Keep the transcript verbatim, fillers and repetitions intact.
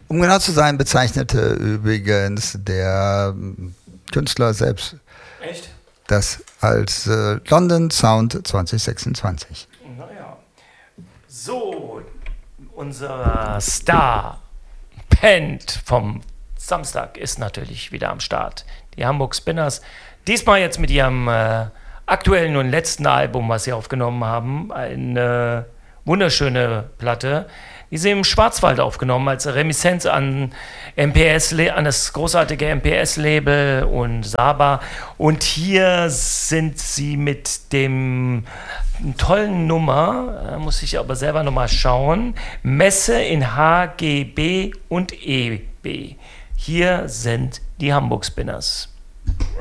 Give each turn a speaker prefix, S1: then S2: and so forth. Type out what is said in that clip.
S1: Um genau zu sein, bezeichnete übrigens der Künstler selbst
S2: Echt?
S1: das als äh, London Sound zwanzig sechsundzwanzig.
S2: Naja. So, unser Star-Band vom Samstag ist natürlich wieder am Start. Die Hamburg Spinners. Diesmal jetzt mit ihrem äh, aktuellen und letzten Album, was sie aufgenommen haben. Eine wunderschöne Platte. Die sie im Schwarzwald aufgenommen als Reminiszenz an M P S, an das großartige M P S-Label und Saba. Und hier sind sie mit dem tollen Nummer, da muss ich aber selber nochmal schauen, Messe in H G B und E B. Hier sind die Hamburg Spinners.